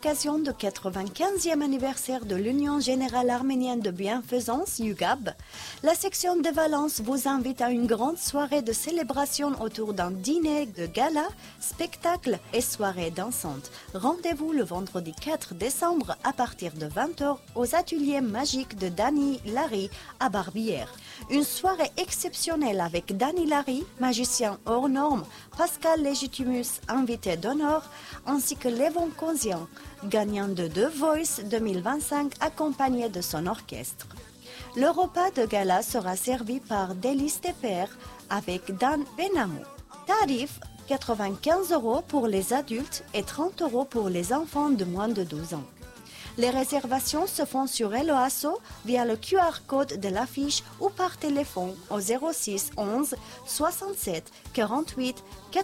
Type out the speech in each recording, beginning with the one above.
l'occasion du 95e anniversaire de l'Union Générale Arménienne de Bienfaisance, UGAB, la section de Valence vous invite à une grande soirée de célébration autour d'un dîner de gala, spectacles et soirées dansantes. Rendez-vous le vendredi 4 décembre à partir de 20h aux ateliers magiques de Dany Larry à Barbière. Une soirée exceptionnelle avec Dany Larry, magicien hors norme, Pascal Legitimus, invité d'honneur, ainsi que Levon Kozian, gagnant de The Voice 2025 accompagné de son orchestre. Le repas de gala sera servi par Délice des Pères avec Dan Benamou. Tarif 95 € pour les adultes et 30 € pour les enfants de moins de 12 ans. Les réservations se font sur Helloasso via le QR code de l'affiche ou par téléphone au 06 11 67 48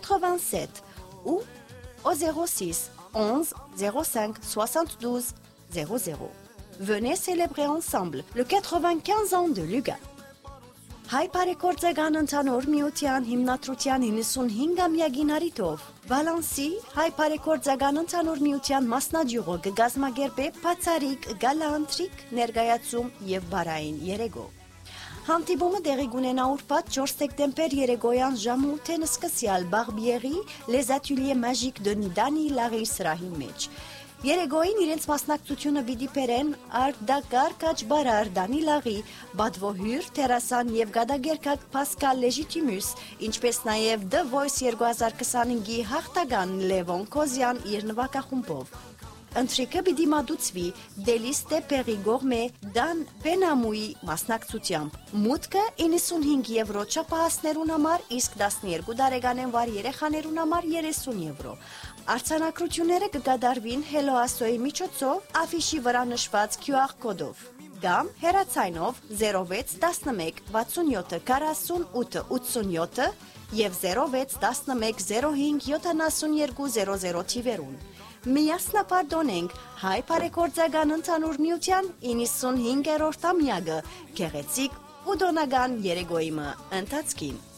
87 ou au 06 11 05 72 00. Venez célébrer ensemble le 95 ans de l'UGA. Հայ բարեգործական ընդհանուր միության հիմնադրության 95-ամյակին առիթով Վալանսի հայ բարեգործական ընդհանուր միության մասնաճյուղը կգազմագերբի բացառիկ գալանտրիկ ներկայացում եւ բարային երեգո։ Հանդիպումը տեղի կունենա ուրբաթ 4 դեկտեմբեր երեկոյան ժամը 8-ին սկսյալ Բարբիերի Les Ateliers Magiques de Dany Larry սրահի մեջ։ Երեգոյին իրենց մասնակցությունը պիտի բերեն Արտակար Կաչբարար Դանի Լաղի, Բադվոհյուր Տերասան եւ Գադագերկակ Pascal Legitimus, ինչպես նաեւ The Voice 2025-ի հաղթական Levon Kozian իր նվագախումբով։ Ընթրիքը պիտի մատուցվի Délice des Pères Gourmet Dan Benamouի մասնակցությամբ։ Մուտքը 95 € չափահասներուն համար, իսկ 12 տարեկանեն վար երեխաներուն համար 30 €։ Արձանագրությունները կկատարվին Helloasso-ի միջոցով աֆիշի վրա նշված QR կոդով կամ հեռացայնով 06 11 67 48 87 եւ 06 11 05 72 00 թիվերուն։ Միասնապար դոնենք հայ բարեգործական ընդհանուր միության 95-րդ ամյակը գեղեցիկ ու դոնական երեգոյի ընթացքին։